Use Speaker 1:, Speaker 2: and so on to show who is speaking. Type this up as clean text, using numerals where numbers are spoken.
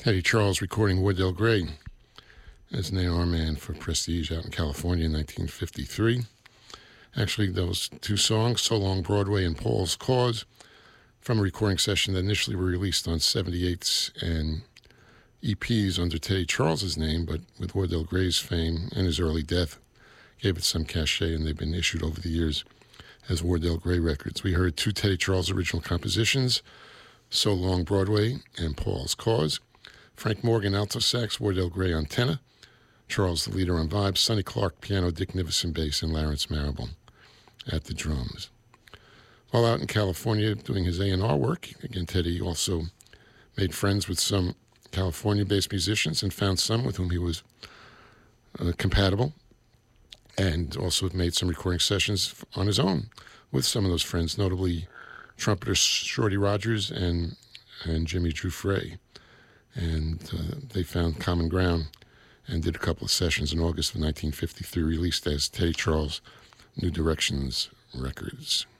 Speaker 1: Teddy Charles recording Wardell Gray as an A&R man for Prestige out in California in 1953. Actually, those two songs, So Long Broadway and Paul's Cause, from a recording session that initially were released on 78s and EPs under Teddy Charles's name, but with Wardell Gray's fame and his early death, gave it some cachet, and they've been issued over the years as Wardell Gray records. We heard two Teddy Charles original compositions, So Long Broadway and Paul's Cause. Frank Morgan, alto sax, Wardell Gray on tenor, Charles the leader on vibes, Sonny Clark piano, Dick Nivison bass, and Lawrence Marable at the drums. While out in California doing his A&R work, again, Teddy also made friends with some California-based musicians and found some with whom he was compatible, and also made some recording sessions on his own with some of those friends, notably trumpeter Shorty Rogers and Jimmy Drew Frey. And they found common ground and did a couple of sessions in August of 1953, released as Teddy Charles New Directions Records.